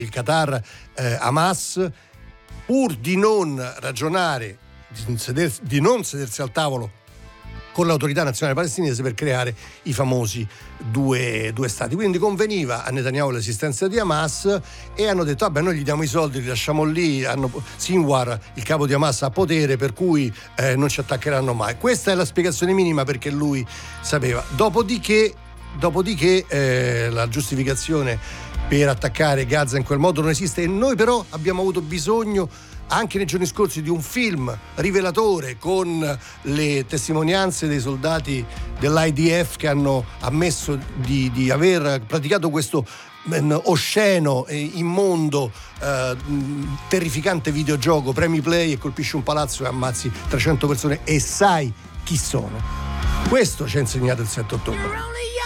il Qatar, Hamas, pur di non ragionare, di non sedersi al tavolo con l'autorità nazionale palestinese per creare i famosi due stati. Quindi conveniva a Netanyahu l'esistenza di Hamas e hanno detto vabbè, noi gli diamo i soldi, li lasciamo lì, Sinwar, il capo di Hamas, ha potere, per cui non ci attaccheranno mai. Questa è la spiegazione minima, perché lui sapeva. Dopodiché la giustificazione per attaccare Gaza in quel modo non esiste, e noi però abbiamo avuto bisogno anche nei giorni scorsi di un film rivelatore con le testimonianze dei soldati dell'IDF che hanno ammesso di aver praticato questo osceno e immondo terrificante videogioco. Premi play e colpisci un palazzo e ammazzi 300 persone, e sai chi sono. Questo ci ha insegnato il 7 ottobre.